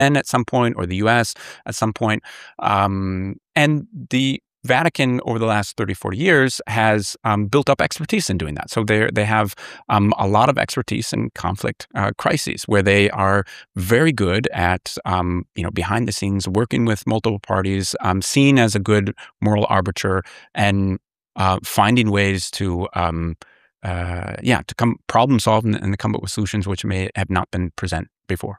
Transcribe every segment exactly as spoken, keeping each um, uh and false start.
N at some point or the U S at some point. Um, and the Vatican over the last thirty, forty years has um, built up expertise in doing that. So they they have um, a lot of expertise in conflict uh, crises, where they are very good at um, you know behind the scenes working with multiple parties, um, seen as a good moral arbiter, and uh, finding ways to um, uh, yeah to come problem solve and, and come up with solutions which may have not been present before.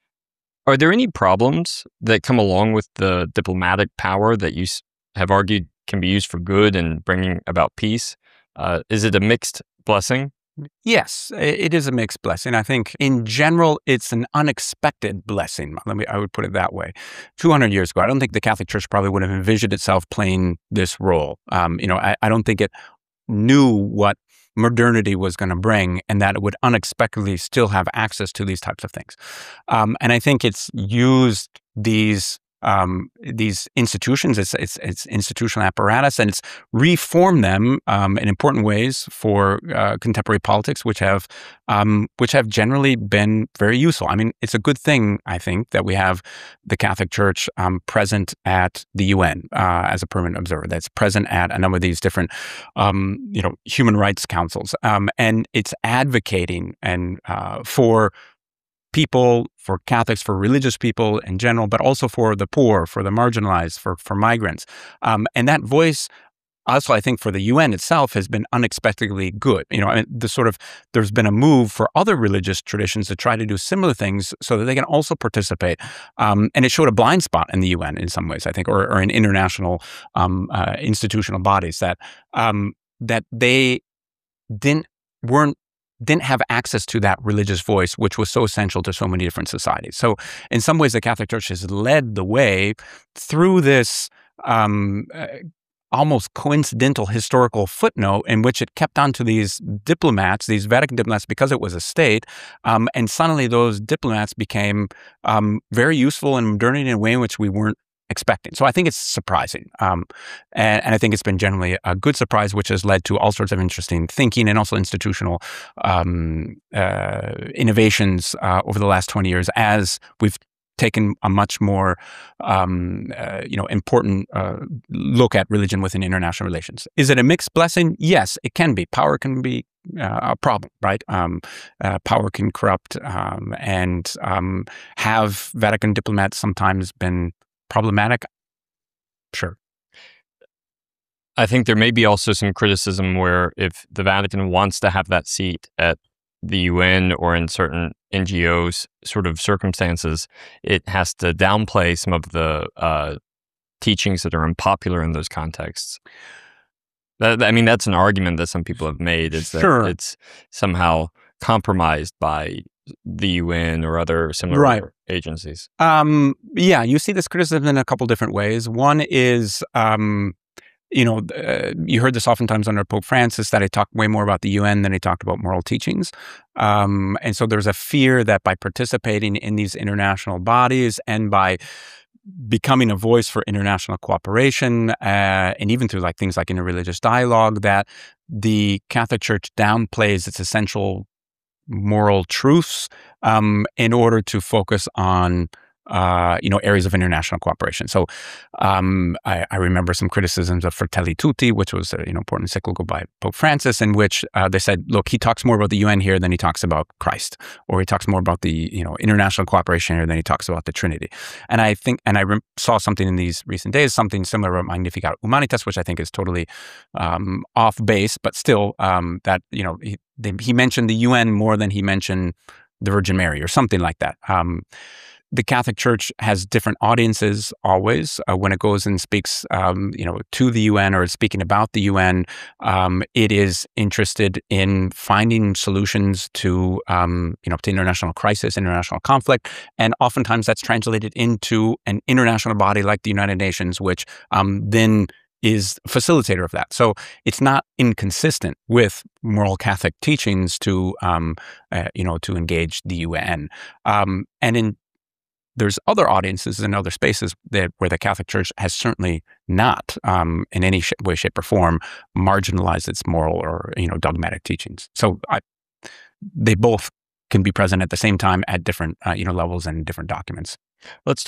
Are there any problems that come along with the diplomatic power that you have argued can be used for good and bringing about peace? Uh, is it a mixed blessing? Yes, it is a mixed blessing. I think in general, it's an unexpected blessing. Let me, I would put it that way. two hundred years ago, I don't think the Catholic Church probably would have envisioned itself playing this role. Um, you know, I, I don't think it knew what modernity was going to bring, and that it would unexpectedly still have access to these types of things. Um, and I think it's used these Um, these institutions, it's, it's, it's institutional apparatus, and it's reformed them um, in important ways for uh, contemporary politics, which have um, which have generally been very useful. I mean, it's a good thing, I think, that we have the Catholic Church um, present at the U N uh, as a permanent observer. That's present at a number of these different, um, you know, human rights councils, um, and it's advocating and uh, for people, for Catholics, for religious people in general, but also for the poor, for the marginalized, for, for migrants. Um, and that voice also, I think, for the U N itself has been unexpectedly good. You know, I mean, the sort of, there's been a move for other religious traditions to try to do similar things so that they can also participate. Um, and it showed a blind spot in the U N in some ways, I think, or, or in international um, uh, institutional bodies that, um, that they didn't, weren't, didn't have access to that religious voice, which was so essential to so many different societies. So in some ways, the Catholic Church has led the way through this um, uh, almost coincidental historical footnote in which it kept on to these diplomats, these Vatican diplomats, because it was a state. Um, and suddenly those diplomats became um, very useful in modernity in a way in which we weren't expecting. So I think it's surprising. Um, and, and I think it's been generally a good surprise, which has led to all sorts of interesting thinking and also institutional um, uh, innovations uh, over the last twenty years as we've taken a much more um, uh, you know, important uh, look at religion within international relations. Is it a mixed blessing? Yes, it can be. Power can be Uh, a problem, right? Um, uh, power can corrupt, um, and um, have Vatican diplomats sometimes been problematic? Sure. I think there may be also some criticism where if the Vatican wants to have that seat at the U N or in certain N G Os sort of circumstances, it has to downplay some of the uh, teachings that are unpopular in those contexts. That, I mean, that's an argument that some people have made, is that Sure. it's somehow compromised by the U N or other similar Right. agencies. Um, yeah, you see this criticism in a couple different ways. One is, um, you know, uh, you heard this oftentimes under Pope Francis, that he talked way more about the U N than he talked about moral teachings. Um, and so there's a fear that by participating in these international bodies and by becoming a voice for international cooperation, uh, and even through like things like interreligious dialogue, that the Catholic Church downplays its essential moral truths um, in order to focus on uh, you know, areas of international cooperation. So um, I, I remember some criticisms of Fratelli Tutti, which was a you know, important encyclical by Pope Francis, in which uh, they said, look, he talks more about the U N here than he talks about Christ, or he talks more about the you know international cooperation here than he talks about the Trinity. And I think, and I rem- saw something in these recent days, something similar about Magnificat Humanitas, which I think is totally um, off base, but still um, that, you know, he, they, he mentioned the U N more than he mentioned the Virgin Mary or something like that. Um, The Catholic Church has different audiences always uh, when it goes and speaks, um, you know, to the U N or is speaking about the U N. Um, it is interested in finding solutions to, um, you know, to international crisis, international conflict, and oftentimes that's translated into an international body like the United Nations, which um, then is a facilitator of that. So it's not inconsistent with moral Catholic teachings to, um, uh, you know, to engage the U N. Um, and in There's other audiences in other spaces that where the Catholic Church has certainly not, um, in any sh- way, shape, or form, marginalized its moral or you know dogmatic teachings. So I, they both can be present at the same time at different uh, you know levels and different documents. Let's